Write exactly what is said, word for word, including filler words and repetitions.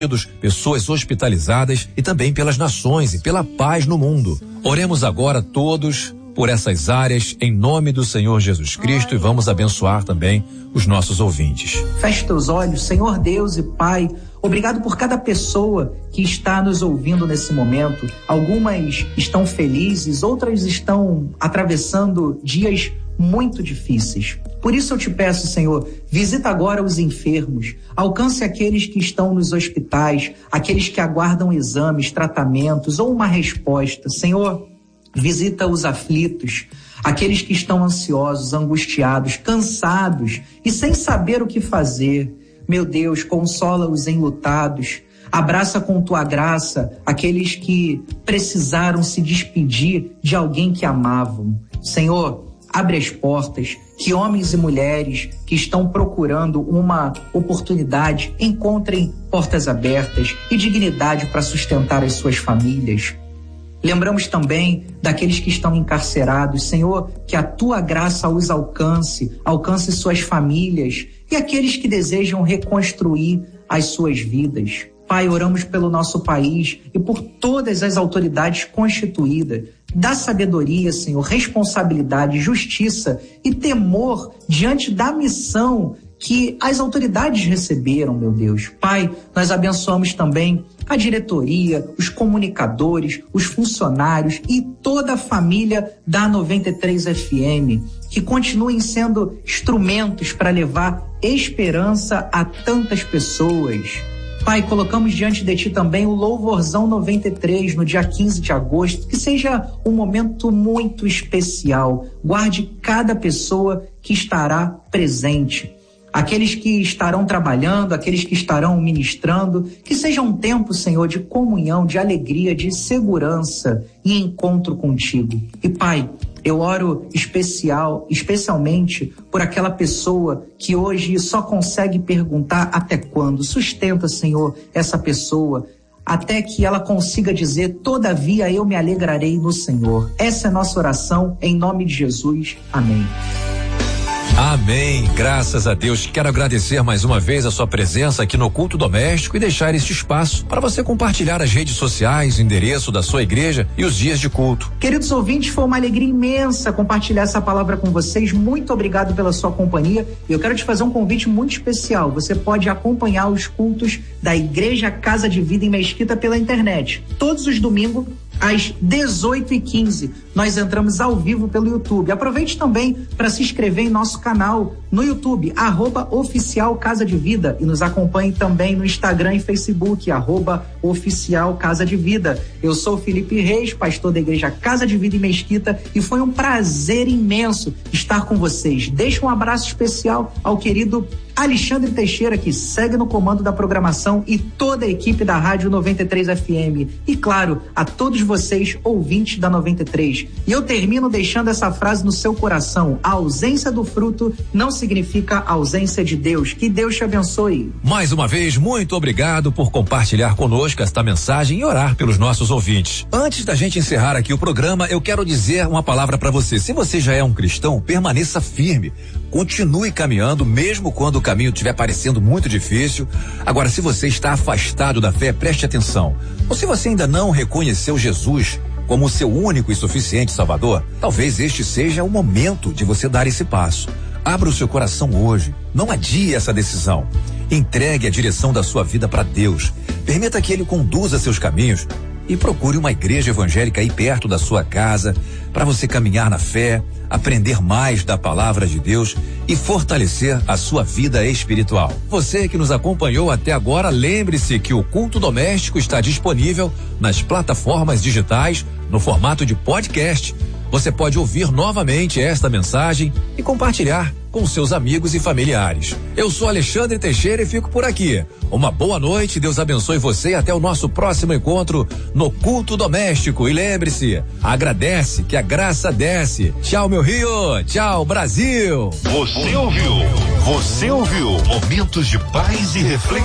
pessoas hospitalizadas e também pelas nações e pela paz no mundo. Oremos agora todos por essas áreas em nome do Senhor Jesus Cristo e vamos abençoar também os nossos ouvintes. Feche teus olhos, Senhor Deus e Pai, obrigado por cada pessoa que está nos ouvindo nesse momento. Algumas estão felizes, outras estão atravessando dias muito difíceis. Por isso eu te peço, Senhor, visita agora os enfermos, alcance aqueles que estão nos hospitais, aqueles que aguardam exames, tratamentos ou uma resposta. Senhor, visita os aflitos, aqueles que estão ansiosos, angustiados, cansados e sem saber o que fazer. Meu Deus, consola os enlutados, abraça com tua graça aqueles que precisaram se despedir de alguém que amavam. Senhor, abre as portas, que homens e mulheres que estão procurando uma oportunidade encontrem portas abertas e dignidade para sustentar as suas famílias. Lembramos também daqueles que estão encarcerados. Senhor, que a tua graça os alcance, alcance suas famílias e aqueles que desejam reconstruir as suas vidas. Pai, oramos pelo nosso país e por todas as autoridades constituídas. Dá sabedoria, Senhor, responsabilidade, justiça e temor diante da missão que as autoridades receberam, meu Deus. Pai, nós abençoamos também a diretoria, os comunicadores, os funcionários e toda a família da noventa e três F M, que continuem sendo instrumentos para levar esperança a tantas pessoas. Pai, colocamos diante de ti também o Louvorzão noventa e três no dia quinze de agosto, que seja um momento muito especial. Guarde cada pessoa que estará presente. Aqueles que estarão trabalhando, aqueles que estarão ministrando, que seja um tempo, Senhor, de comunhão, de alegria, de segurança e encontro contigo. E Pai, eu oro especial, especialmente por aquela pessoa que hoje só consegue perguntar até quando. Sustenta, Senhor, essa pessoa, até que ela consiga dizer, todavia eu me alegrarei no Senhor. Essa é a nossa oração, em nome de Jesus. Amém. Amém, graças a Deus. Quero agradecer mais uma vez a sua presença aqui no Culto Doméstico e deixar este espaço para você compartilhar as redes sociais, o endereço da sua igreja e os dias de culto. Queridos ouvintes, foi uma alegria imensa compartilhar essa palavra com vocês. Muito obrigado pela sua companhia. E eu quero te fazer um convite muito especial. Você pode acompanhar os cultos da Igreja Casa de Vida em Mesquita pela internet. Todos os domingos, às dezoito e quinze, nós entramos ao vivo pelo YouTube. Aproveite também para se inscrever em nosso canal no YouTube, arroba Oficial Casa de Vida, e nos acompanhe também no Instagram e Facebook, arroba Oficial Casa de Vida. Eu sou Felipe Reis, pastor da Igreja Casa de Vida em Mesquita, e foi um prazer imenso estar com vocês. Deixo um abraço especial ao querido Alexandre Teixeira, que segue no comando da programação, e toda a equipe da Rádio noventa e três F M. E claro, a todos vocês, ouvintes da noventa e três. E eu termino deixando essa frase no seu coração: a ausência do fruto não significa ausência de Deus. Que Deus te abençoe. Mais uma vez, muito obrigado por compartilhar conosco esta mensagem e orar pelos nossos ouvintes. Antes da gente encerrar aqui o programa, eu quero dizer uma palavra para você. Se você já é um cristão, permaneça firme. Continue caminhando, mesmo quando o caminho estiver parecendo muito difícil. Agora, se você está afastado da fé, preste atenção. Ou se você ainda não reconheceu Jesus como o seu único e suficiente Salvador, talvez este seja o momento de você dar esse passo. Abra o seu coração hoje. Não adie essa decisão. Entregue a direção da sua vida para Deus. Permita que Ele conduza seus caminhos e procure uma igreja evangélica aí perto da sua casa para você caminhar na fé, aprender mais da palavra de Deus e fortalecer a sua vida espiritual. Você que nos acompanhou até agora, lembre-se que o Culto Doméstico está disponível nas plataformas digitais no formato de podcast. Você pode ouvir novamente esta mensagem e compartilhar com seus amigos e familiares. Eu sou Alexandre Teixeira e fico por aqui. Uma boa noite, Deus abençoe você e até o nosso próximo encontro no Culto Doméstico. E lembre-se, agradece que a graça desce. Tchau, meu Rio. Tchau, Brasil. Você ouviu? Você ouviu? Momentos de paz e reflexão.